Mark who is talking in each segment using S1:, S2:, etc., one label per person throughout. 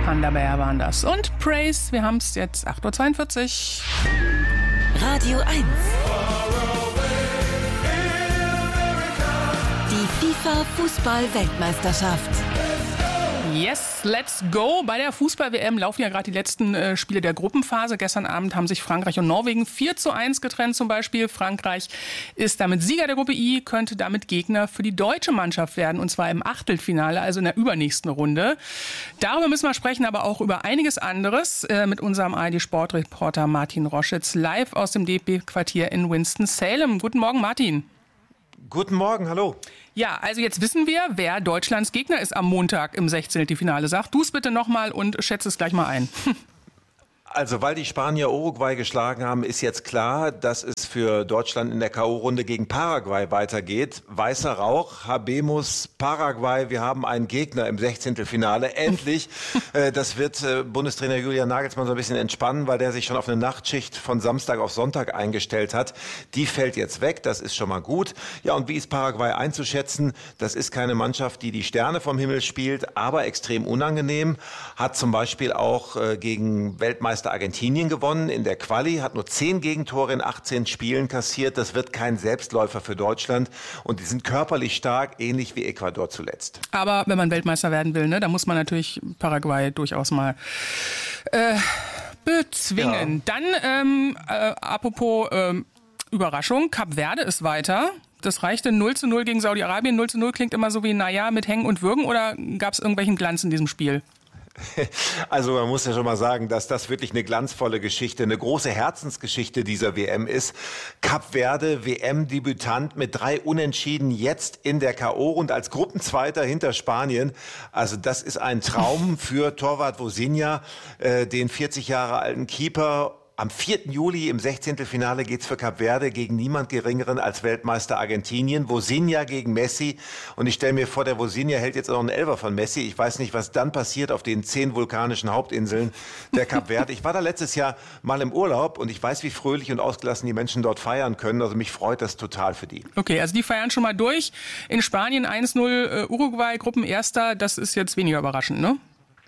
S1: Panda Bear waren das. Und Praise, wir haben es jetzt 8.42 Uhr.
S2: Radio 1. Die FIFA-Fußball-Weltmeisterschaft.
S1: Yes, let's go. Bei der Fußball-WM laufen ja gerade die letzten Spiele der Gruppenphase. Gestern Abend haben sich Frankreich und Norwegen 4:1 getrennt zum Beispiel. Frankreich ist damit Sieger der Gruppe I, könnte damit Gegner für die deutsche Mannschaft werden. Und zwar im Achtelfinale, also in der übernächsten Runde. Darüber müssen wir sprechen, aber auch über einiges anderes mit unserem ARD-Sportreporter Martin Roschitz live aus dem DFB-Quartier in Winston-Salem. Guten Morgen, Martin.
S3: Guten Morgen, hallo.
S1: Ja, also jetzt wissen wir, wer Deutschlands Gegner ist am Montag im 16. Finale. Sag du es bitte nochmal und schätze es gleich mal ein.
S3: Also, weil die Spanier Uruguay geschlagen haben, ist jetzt klar, dass es für Deutschland in der K.O.-Runde gegen Paraguay weitergeht. Weißer Rauch, Habemus, Paraguay, wir haben einen Gegner im 16. Finale. Endlich. Das wird Bundestrainer Julian Nagelsmann so ein bisschen entspannen, weil der sich schon auf eine Nachtschicht von Samstag auf Sonntag eingestellt hat. Die fällt jetzt weg, das ist schon mal gut. Ja, und wie ist Paraguay einzuschätzen? Das ist keine Mannschaft, die die Sterne vom Himmel spielt, aber extrem unangenehm. Hat zum Beispiel auch gegen Weltmeister Argentinien gewonnen in der Quali, hat nur 10 Gegentore in 18 Spielen kassiert. Das wird kein Selbstläufer für Deutschland. Und die sind körperlich stark, ähnlich wie Ecuador zuletzt.
S1: Aber wenn man Weltmeister werden will, ne, da muss man natürlich Paraguay durchaus mal bezwingen. Ja. Dann, apropos Überraschung, Kap Verde ist weiter. Das reichte 0:0 gegen Saudi-Arabien. 0:0 klingt immer so wie, naja, mit Hängen und Würgen. Oder gab es irgendwelchen Glanz in diesem Spiel?
S3: Also man muss ja schon mal sagen, dass das wirklich eine glanzvolle Geschichte, eine große Herzensgeschichte dieser WM ist. Kap Verde, WM-Debütant mit 3 Unentschieden, jetzt in der K.O. und als Gruppenzweiter hinter Spanien. Also das ist ein Traum für Torwart Vozinha, den 40 Jahre alten Keeper. Am 4. Juli im 16. Finale geht's für Kap Verde gegen niemand Geringeren als Weltmeister Argentinien. Vozinha gegen Messi. Und ich stelle mir vor, der Vozinha hält jetzt auch einen Elfer von Messi. Ich weiß nicht, was dann passiert auf den 10 vulkanischen Hauptinseln der Kap Verde. Ich war da letztes Jahr mal im Urlaub und ich weiß, wie fröhlich und ausgelassen die Menschen dort feiern können. Also mich freut das total für die.
S1: Okay, also die feiern schon mal durch. In Spanien 1:0 Uruguay, Gruppenerster. Das ist jetzt weniger überraschend, ne?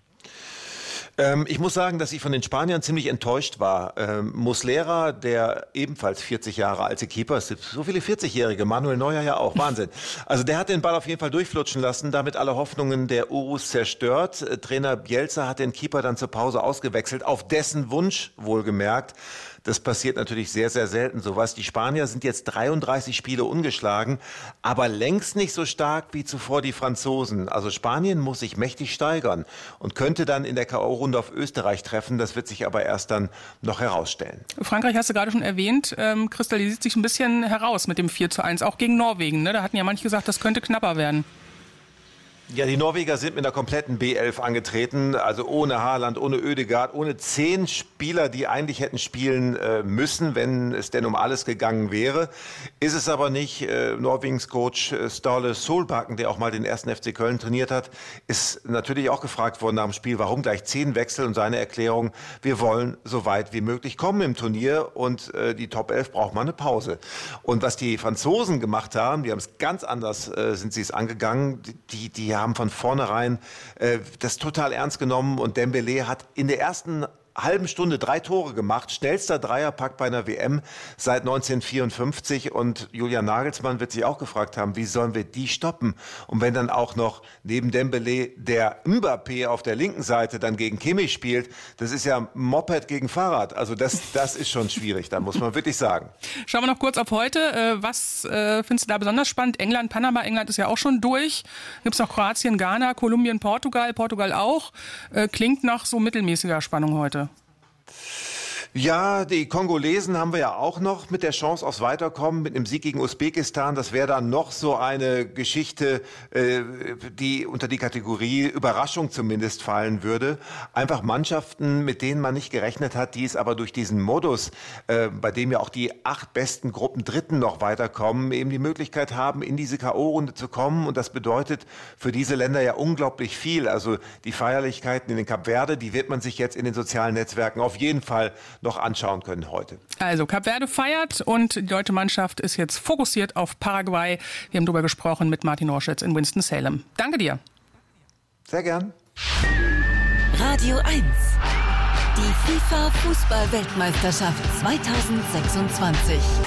S3: Ich muss sagen, dass ich von den Spaniern ziemlich enttäuscht war. Muslera, der ebenfalls 40 Jahre alte Keeper, es gibt so viele 40-Jährige, Manuel Neuer ja auch, Wahnsinn. Also der hat den Ball auf jeden Fall durchflutschen lassen, damit alle Hoffnungen der Urus zerstört. Trainer Bielsa hat den Keeper dann zur Pause ausgewechselt, auf dessen Wunsch wohlgemerkt. Das passiert natürlich sehr, sehr selten sowas. Die Spanier sind jetzt 33 Spiele ungeschlagen, aber längst nicht so stark wie zuvor die Franzosen. Also Spanien muss sich mächtig steigern und könnte dann in der K.O.-Runde auf Österreich treffen. Das wird sich aber erst dann noch herausstellen.
S1: Frankreich hast du gerade schon erwähnt, kristallisiert sich ein bisschen heraus mit dem 4:1, auch gegen Norwegen. Ne? Da hatten ja manche gesagt, das könnte knapper werden.
S3: Ja, die Norweger sind mit einer kompletten B11 angetreten, also ohne Haaland, ohne Ødegaard, ohne 10 Spieler, die eigentlich hätten spielen müssen, wenn es denn um alles gegangen wäre. Ist es aber nicht. Norwegens Coach Ståle Solbakken, der auch mal den 1. FC Köln trainiert hat, ist natürlich auch gefragt worden nach dem Spiel, warum gleich 10 Wechsel, und seine Erklärung: Wir wollen so weit wie möglich kommen im Turnier und die Top 11 braucht mal eine Pause. Und was die Franzosen gemacht haben, die haben es ganz anders, sind sie es angegangen. Die haben von vornherein das total ernst genommen, und Dembélé hat in der ersten halben Stunde 3 Tore gemacht, schnellster Dreierpack bei einer WM seit 1954, und Julian Nagelsmann wird sich auch gefragt haben, wie sollen wir die stoppen? Und wenn dann auch noch neben Dembélé der Mbappé auf der linken Seite dann gegen Kimmich spielt, das ist ja Moped gegen Fahrrad, also das ist schon schwierig, da muss man wirklich sagen.
S1: Schauen wir noch kurz auf heute, was findest du da besonders spannend? England, Panama, England ist ja auch schon durch, gibt es noch Kroatien, Ghana, Kolumbien, Portugal auch, klingt nach so mittelmäßiger Spannung heute.
S3: Ja, die Kongolesen haben wir ja auch noch mit der Chance aufs Weiterkommen, mit einem Sieg gegen Usbekistan. Das wäre dann noch so eine Geschichte, die unter die Kategorie Überraschung zumindest fallen würde. Einfach Mannschaften, mit denen man nicht gerechnet hat, die es aber durch diesen Modus, bei dem ja auch die 8 besten Gruppendritten noch weiterkommen, eben die Möglichkeit haben, in diese K.O.-Runde zu kommen. Und das bedeutet für diese Länder ja unglaublich viel. Also die Feierlichkeiten in den Kap Verde, die wird man sich jetzt in den sozialen Netzwerken auf jeden Fall noch anschauen können heute.
S1: Also Kap Verde feiert und die deutsche Mannschaft ist jetzt fokussiert auf Paraguay. Wir haben darüber gesprochen mit Martin Roschitz in Winston-Salem. Danke dir.
S3: Sehr gern.
S2: Radio 1. Die FIFA-Fußball-Weltmeisterschaft 2026.